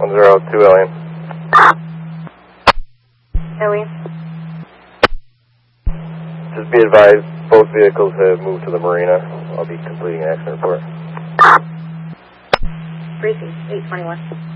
102 Alien. Alien. Just be advised, both vehicles have moved to the marina. I'll be completing an accident report. Briefing, 821.